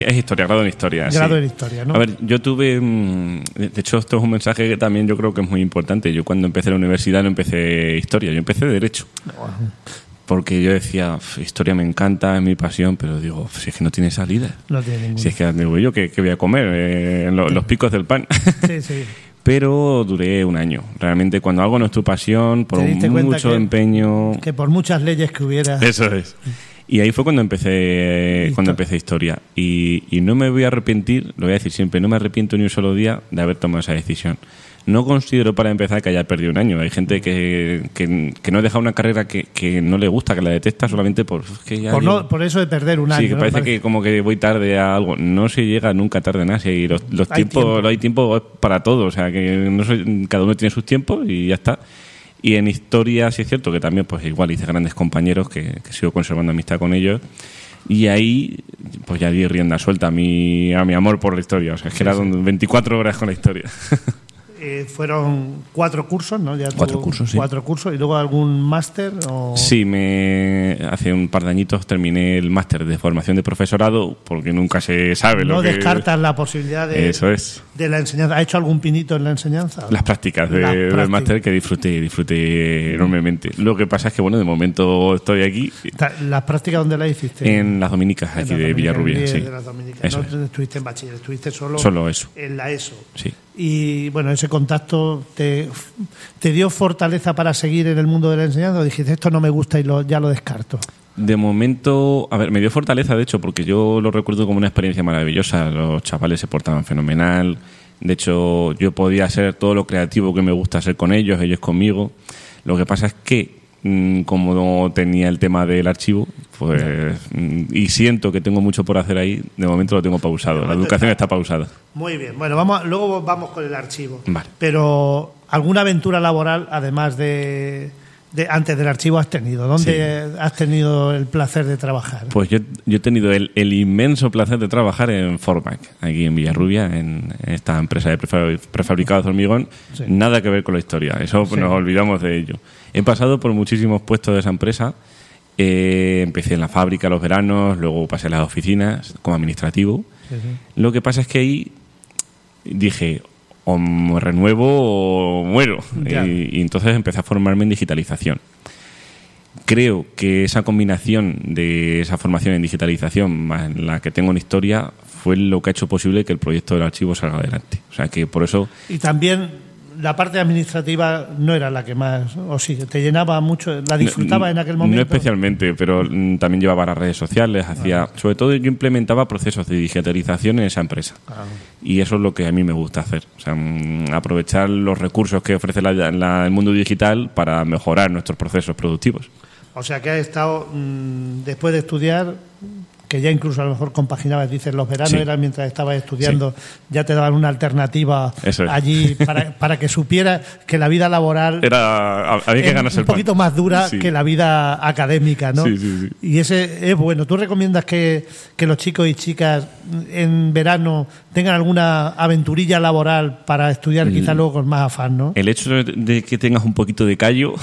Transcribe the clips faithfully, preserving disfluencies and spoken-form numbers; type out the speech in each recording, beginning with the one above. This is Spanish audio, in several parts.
Es historia, grado en historia. Grado sí. en historia, ¿no? A ver, yo tuve... De hecho, esto es un mensaje que también yo creo que es muy importante. Yo cuando empecé la universidad no empecé historia, yo empecé derecho. Bueno. Porque yo decía, historia me encanta, es mi pasión, pero digo, si es que no tiene salida. No tiene ninguna. Si es que digo yo, ¿qué, qué voy a comer? Eh, lo, los picos del pan. Sí, sí. Pero duré un año. Realmente cuando algo no es tu pasión, por mucho que, empeño... Que por muchas leyes que hubiera... Eso es. Y ahí fue cuando empecé Listo. cuando empecé historia. Y, y no me voy a arrepentir, lo voy a decir siempre, no me arrepiento ni un solo día de haber tomado esa decisión. No considero para empezar que haya perdido un año. Hay gente que, que, que no deja una carrera que, que no le gusta, que la detesta solamente por... Que ya por, llevo... no, por eso de perder un año. Sí, que parece, ¿no? que como que voy tarde a algo. No se llega nunca tarde a nada. Y los, los hay tiempos, tiempo. hay tiempo para todo. O sea, que no soy, cada uno tiene sus tiempos y ya está. Y en historia sí es cierto que también pues igual hice grandes compañeros que, que sigo conservando amistad con ellos. Y ahí pues ya di rienda suelta a mi, a mi amor por la historia. O sea, es que sí, eran sí. veinticuatro horas con la historia. Eh, fueron cuatro cursos, ¿no? Ya cuatro cursos, sí. Cuatro cursos. ¿Y luego algún máster? O... Sí, me hace un par de añitos terminé el máster de formación de profesorado, porque nunca se sabe no lo que... No descartas la posibilidad de, Eso es. de la enseñanza. ¿Ha hecho algún pinito en la enseñanza? Las prácticas de, Las prácticas. del máster que disfruté, disfruté enormemente. Lo que pasa es que, bueno, de momento estoy aquí. ¿Las prácticas dónde las hiciste? En las Dominicas, aquí de Dominicas, Villarrubia, sí. De las Dominicas. Eso No es. estuviste en bachiller, estuviste solo, solo eso. En la ESO. Sí. Y bueno, ese contacto te, te dio fortaleza para seguir en el mundo de la enseñanza, o dijiste esto no me gusta y lo, ya lo descarto. De momento, a ver, me dio fortaleza de hecho, porque yo lo recuerdo como una experiencia maravillosa. Los chavales se portaban fenomenal. De hecho, yo podía hacer todo lo creativo que me gusta hacer con ellos, ellos conmigo. Lo que pasa es que como no tenía el tema del archivo, pues y siento que tengo mucho por hacer ahí, de momento lo tengo pausado. La educación está, está pausada. Muy bien. Bueno, vamos luego vamos con el archivo. Vale. Pero ¿alguna aventura laboral además de, de antes del archivo has tenido? ¿Dónde sí. has tenido el placer de trabajar? Pues yo, yo he tenido el, el inmenso placer de trabajar en Formac, aquí en Villarrubia, en esta empresa de prefabricados de hormigón. Sí. Nada que ver con la historia, eso sí. nos olvidamos de ello. He pasado por muchísimos puestos de esa empresa. Eh, empecé en la fábrica los veranos, luego pasé a las oficinas como administrativo. Sí, sí. Lo que pasa es que ahí dije, o me renuevo o muero. Y, y entonces empecé a formarme en digitalización. Creo que esa combinación de esa formación en digitalización más la que tengo en historia fue lo que ha hecho posible que el proyecto del archivo salga adelante. O sea que por eso... Y también... La parte administrativa no era la que más, o sí, te llenaba mucho, la disfrutaba no, en aquel momento. No especialmente, pero también llevaba las redes sociales, hacía, ah. sobre todo yo implementaba procesos de digitalización en esa empresa. Ah. Y eso es lo que a mí me gusta hacer, o sea, aprovechar los recursos que ofrece la, la, el mundo digital para mejorar nuestros procesos productivos. O sea que has estado, mmm, después de estudiar, que ya incluso a lo mejor compaginabas, dices, los veranos sí. eran mientras estabas estudiando, sí. ya te daban una alternativa es. allí para, para que supieras que la vida laboral era había que ganarse un el pan. poquito más dura sí. que la vida académica, ¿no? Sí, sí, sí. Y ese es bueno. ¿Tú recomiendas que, que los chicos y chicas en verano tengan alguna aventurilla laboral para estudiar el, quizás luego con más afán, ¿no? El hecho de, de que tengas un poquito de callo,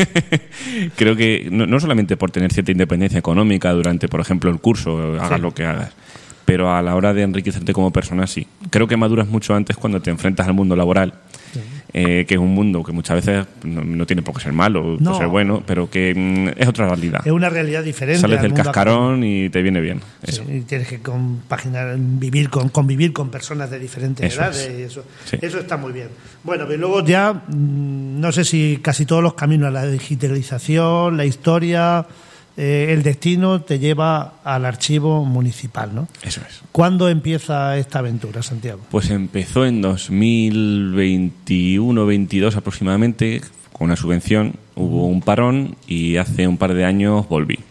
creo que no, no solamente por tener cierta independencia económica durante, por ejemplo, el curso, hagas sí. lo que hagas, pero a la hora de enriquecerte como persona sí. Creo que maduras mucho antes cuando te enfrentas al mundo laboral, sí. eh, que es un mundo que muchas veces no, no tiene por qué ser malo, no. por ser bueno, pero que mm, es otra realidad. Es una realidad diferente. Sales del cascarón y te viene bien. Eso. Sí, y tienes que compaginar, vivir con, convivir con personas de diferentes eso edades. Es. Y eso, sí. eso está muy bien. Bueno, pero luego ya, no sé si casi todos los caminos, la digitalización, la historia... Eh, el destino te lleva al archivo municipal, ¿no? Eso es. ¿Cuándo empieza esta aventura, Santiago? Pues empezó en dos mil veintiuno veintidós aproximadamente, con una subvención, hubo un parón y hace un par de años volví.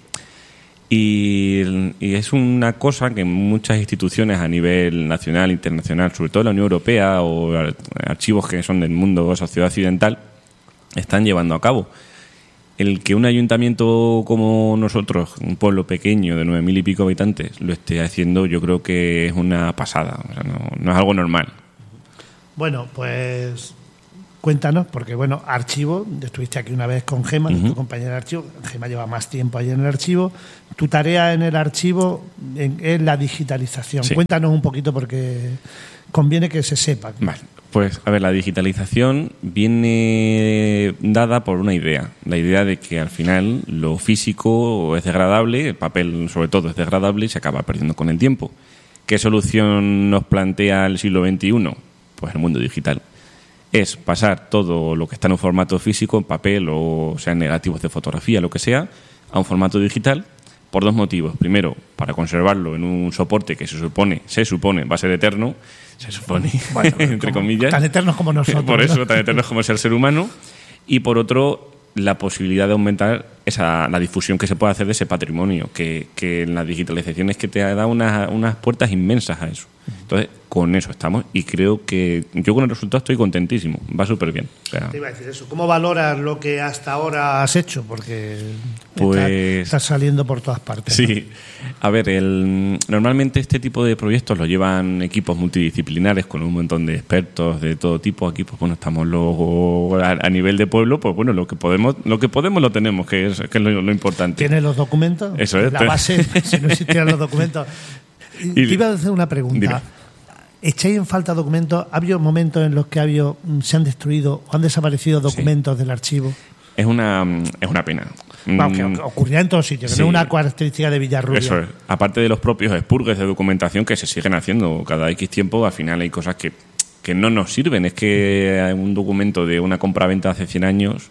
Y, y es una cosa que muchas instituciones a nivel nacional, internacional, sobre todo la Unión Europea o archivos que son del mundo o sociedad occidental, están llevando a cabo. El que un ayuntamiento como nosotros, un pueblo pequeño de nueve mil y pico habitantes, lo esté haciendo, yo creo que es una pasada. O sea, no, no es algo normal. Bueno, pues Cuéntanos, porque bueno, archivo, estuviste aquí una vez con Gema, uh-huh. tu compañera de archivo, Gema lleva más tiempo ahí en el archivo. Tu tarea en el archivo es la digitalización. Sí. Cuéntanos un poquito porque conviene que se sepa. Vale, pues a ver, la digitalización viene dada por una idea, la idea de que al final lo físico es degradable, el papel sobre todo es degradable y se acaba perdiendo con el tiempo. ¿Qué solución nos plantea el siglo veintiuno? Pues el mundo digital. Es pasar todo lo que está en un formato físico, en papel o sean negativos de fotografía, lo que sea, a un formato digital por dos motivos. Primero, para conservarlo en un soporte que se supone, se supone va a ser eterno, se supone, bueno, entre como, comillas. Tan eternos como nosotros. Por eso, ¿no? Tan eternos como es el ser humano. Y por otro, la posibilidad de aumentar esa la difusión que se puede hacer de ese patrimonio, que, que en la digitalización es que te da unas, unas puertas inmensas a eso. Entonces, con eso estamos y creo que yo con el resultado estoy contentísimo, va súper bien. O sea, te iba a decir eso. ¿Cómo valoras lo que hasta ahora has hecho? Porque pues, estás está saliendo por todas partes. Sí, ¿no? A ver, el, normalmente este tipo de proyectos lo llevan equipos multidisciplinares con un montón de expertos de todo tipo. Aquí, pues bueno, estamos los, a, a nivel de pueblo, pues bueno, lo que podemos, lo que podemos lo tenemos, que es, que es lo, lo importante. ¿Tienes los documentos? Eso es. La base, si no existieran los documentos. Y, te iba a hacer una pregunta. Dime. ¿Echáis en falta documentos? ¿Ha habido momentos en los que ha habido, se han destruido o han desaparecido documentos sí. del archivo? Es una, es una pena. Bueno, que ocurría en todos sitios, que sí. no es una característica de Villarrubia. Eso es. Aparte de los propios expurgues de documentación que se siguen haciendo cada X tiempo, al final hay cosas que, que no nos sirven. Es que un documento de una compraventa hace cien años,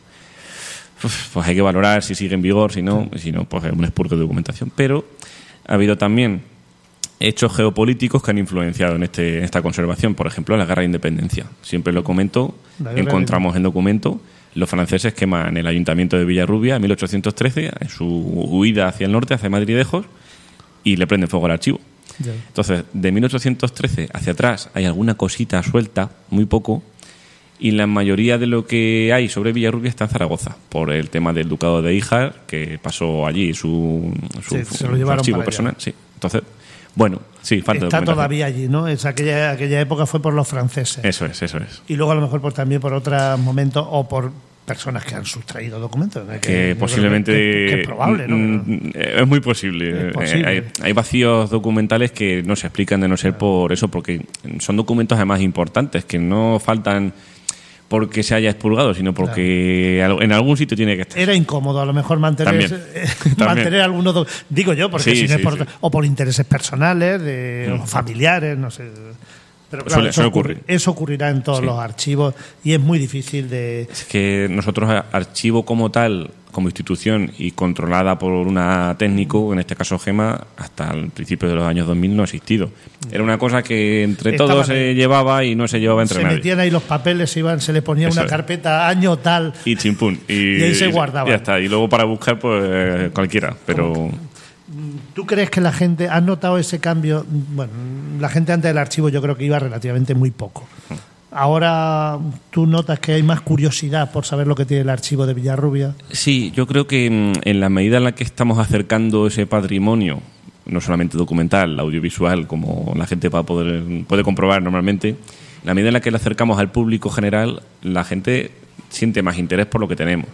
pues hay que valorar si sigue en vigor, si no, sí. si no pues es un expurgo de documentación. Pero ha habido también hechos geopolíticos que han influenciado en, este, en esta conservación. Por ejemplo, la guerra de independencia. Siempre lo comento, encontramos en documento, los franceses queman el ayuntamiento de Villarrubia en mil ochocientos trece, en su huida hacia el norte, hacia Madridejos, y le prenden fuego al archivo. Ya. Entonces, de mil ochocientos trece hacia atrás hay alguna cosita suelta, muy poco, y la mayoría de lo que hay sobre Villarrubia está en Zaragoza, por el tema del ducado de Híjar, que pasó allí su, su, sí, se lo llevaron su archivo para personal. Sí. Entonces, bueno, sí, falta está todavía allí, ¿no? Es aquella, aquella época fue por los franceses. Eso es, eso es. Y luego a lo mejor por, también por otros momentos o por personas que han sustraído documentos. Que, que posiblemente... Que, que es probable, ¿no? Es muy posible. Es posible. Hay, hay vacíos documentales que no se explican de no ser por eso, porque son documentos además importantes, que no faltan porque se haya expurgado, sino porque claro. en algún sitio tiene que estar. Era incómodo a lo mejor mantener, También. mantener algunos, do- digo yo, porque sí, si no sí, es por, sí. o por intereses personales, de, mm. o familiares, no sé. Pero claro, suele, eso, suele ocurri- eso ocurrirá en todos sí. los archivos y es muy difícil de... Es que nosotros, archivo como tal, como institución y controlada por una técnico, en este caso Gema, hasta el principio de los años dos mil no ha existido. Era una cosa que entre Estaba todos se llevaba y no se llevaba entre se nadie. Se metían ahí los papeles, se, iban, se le ponía eso una es. carpeta año tal... Y chimpún. Y, y ahí se guardaba. Ya está. Y luego para buscar, pues cualquiera, pero... ¿Tú crees que la gente, has notado ese cambio? Bueno, la gente antes del archivo yo creo que iba relativamente muy poco. Ahora, ¿tú notas que hay más curiosidad por saber lo que tiene el archivo de Villarrubia? Sí, yo creo que en la medida en la que estamos acercando ese patrimonio, no solamente documental, audiovisual, como la gente va a poder puede comprobar normalmente, en la medida en la que le acercamos al público general, la gente siente más interés por lo que tenemos.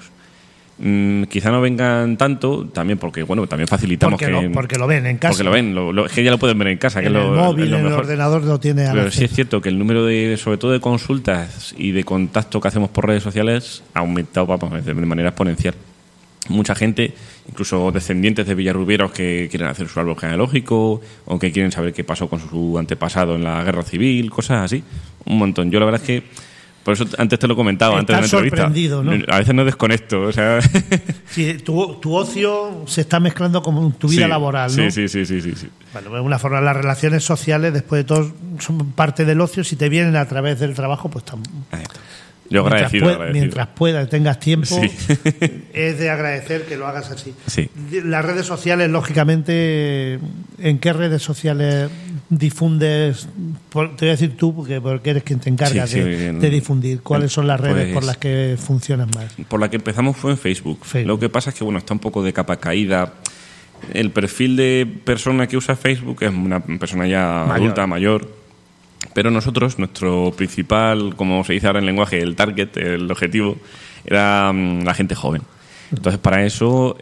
Mm, quizá no vengan tanto, también porque bueno también facilitamos porque que lo, porque lo ven en casa, porque lo ven, lo, lo, es que ya lo pueden ver en casa, en que el lo, móvil, es lo en mejor. El ordenador lo tiene. Pero sí es cierto que el número de, sobre todo de consultas y de contacto que hacemos por redes sociales ha aumentado vamos, de manera exponencial. Mucha gente, incluso descendientes de villarrubieros que quieren hacer su árbol genealógico o que quieren saber qué pasó con su antepasado en la guerra civil, cosas así, un montón. Yo la verdad es que por eso antes te lo comentaba, antes de la entrevista. Sorprendido, ¿no? A veces no desconecto, o sea... Sí, tu, tu ocio se está mezclando con tu vida sí, laboral, ¿no? Sí, sí, sí, sí, sí, sí. Bueno, de alguna forma las relaciones sociales, después de todo, son parte del ocio. Si te vienen a través del trabajo, pues también... Yo agradecido, mientras, agradecido. Mientras puedas, tengas tiempo, sí. es de agradecer que lo hagas así. Sí. Las redes sociales, lógicamente, ¿en qué redes sociales difundes? Por, te voy a decir tú, porque, porque eres quien te encarga sí, de, sí, de difundir. ¿Cuáles son las redes pues, por las que funcionan más? Por la que empezamos fue en Facebook. Facebook. Lo que pasa es que bueno está un poco de capa caída. El perfil de persona que usa Facebook es una persona ya mayor. adulta, mayor. Pero nosotros, nuestro principal, como se dice ahora en lenguaje, el target, el objetivo, era um, la gente joven. Entonces, para eso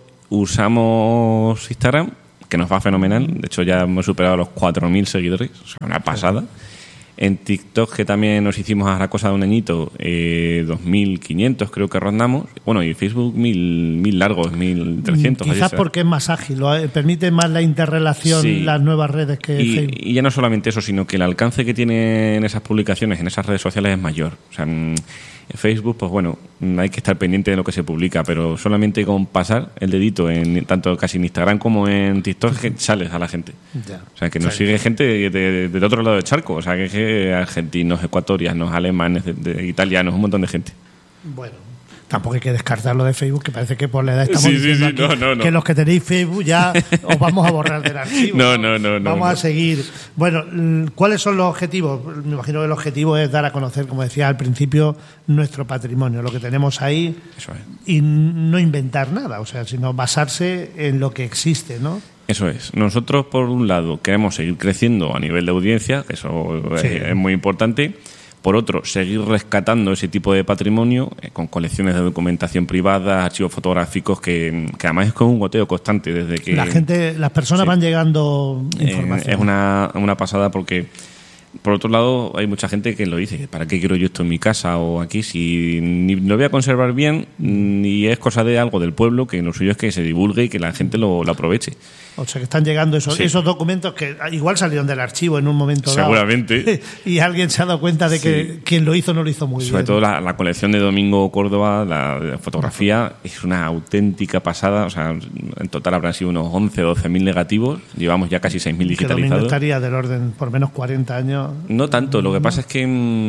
usamos Instagram, que nos va fenomenal. De hecho, ya hemos superado los cuatro mil seguidores, o sea, una pasada. En TikTok, que también nos hicimos a la cosa de un añito, eh, dos mil quinientos creo que rondamos. Bueno, y Facebook mil largos, mil trescientos. Quizás porque es más ágil, lo, eh, permite más la interrelación, sí. Las nuevas redes que y, Facebook. Y ya no solamente eso, sino que el alcance que tienen esas publicaciones en esas redes sociales es mayor. O sea, en Facebook, pues bueno, hay que estar pendiente de lo que se publica, pero solamente con pasar el dedito, en tanto casi en Instagram como en TikTok, que sales a la gente. Ya. O sea, que nos sí. sigue gente del de, de otro lado del charco. O sea, que, que argentinos, ecuatorianos, alemanes, de, de italianos, un montón de gente. Bueno, tampoco hay que descartarlo de Facebook, que parece que por la edad estamos sí, diciendo sí, sí. aquí No, no, no. que los que tenéis Facebook ya os vamos a borrar del archivo. No, no, no. no vamos no. a seguir. Bueno, ¿cuáles son los objetivos? Me imagino que el objetivo es dar a conocer, como decía al principio, nuestro patrimonio, lo que tenemos ahí. Eso es. Y no inventar nada, o sea, sino basarse en lo que existe, ¿no? Eso es. Nosotros, por un lado, queremos seguir creciendo a nivel de audiencia, que eso sí. es, es muy importante. Por otro, seguir rescatando ese tipo de patrimonio eh, con colecciones de documentación privada, archivos fotográficos, que, que además es con un goteo constante desde que... La gente, las personas sí. van llegando información. Eh, es una, una pasada porque, por otro lado, hay mucha gente que lo dice, ¿para qué quiero yo esto en mi casa o aquí? Si ni lo voy a conservar bien, ni es cosa de algo del pueblo, que lo suyo es que se divulgue y que la gente lo, lo aproveche. O sea, que están llegando esos, sí. esos documentos que igual salieron del archivo en un momento dado. Seguramente. Y alguien se ha dado cuenta de que sí. quien lo hizo no lo hizo muy Sobre bien. Sobre todo la, la colección de Domingo Córdoba, la, la fotografía, es una auténtica pasada. O sea, en total habrán sido unos once o doce mil negativos. Llevamos ya casi seis mil digitalizados. Que Domingo estaría del orden, por menos cuarenta años. No tanto. Lo que pasa es que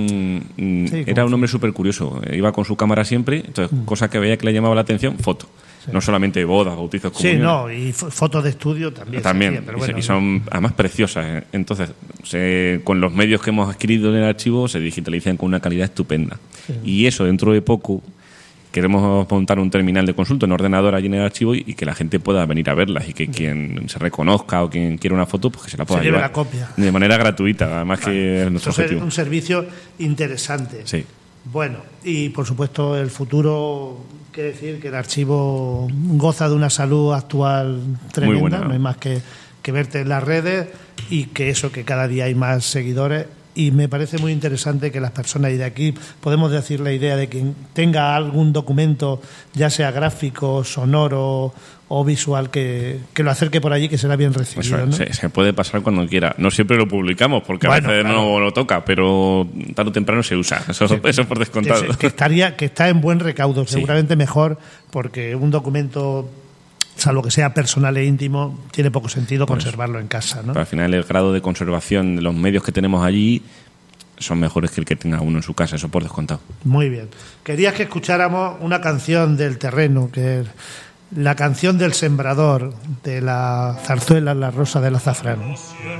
mmm, sí, era un hombre súper curioso. Iba con su cámara siempre. Entonces, mm. cosa que veía que le llamaba la atención, foto. Sí. No solamente bodas, bautizos, comuniones. Sí, no, y fotos de estudio también. También, hacía, pero bueno, y son además preciosas. Entonces, se, con los medios que hemos adquirido en el archivo, se digitalizan con una calidad estupenda. Sí. Y eso, dentro de poco, queremos montar un terminal de consulta en ordenador allí en el archivo y, y que la gente pueda venir a verlas y que sí. quien se reconozca o quien quiera una foto, pues que se la pueda se llevar. La copia. De manera gratuita, además vale. que es nuestro Eso objetivo. Es un servicio interesante. Sí. Bueno, y por supuesto el futuro, quiere decir que el archivo goza de una salud actual tremenda, muy buena. No hay más que, que verte en las redes y que eso, que cada día hay más seguidores. Y me parece muy interesante que las personas, y de aquí podemos decir la idea de que tenga algún documento, ya sea gráfico, sonoro o visual, que, que lo acerque por allí, que será bien recibido. Eso, ¿no? se, se puede pasar cuando quiera. No siempre lo publicamos, porque bueno, a veces claro. no lo toca, pero tarde o temprano se usa. Eso, sí. eso por descontado. Que, que, estaría, que está en buen recaudo, seguramente sí. mejor, porque un documento, salvo que sea personal e íntimo, tiene poco sentido pues, conservarlo en casa, ¿no? Pero al final el grado de conservación de los medios que tenemos allí son mejores que el que tenga uno en su casa, eso por descontado. Muy bien. Querías que escucháramos una canción del terreno, que es la canción del sembrador, de la zarzuela La Rosa del Azafrán.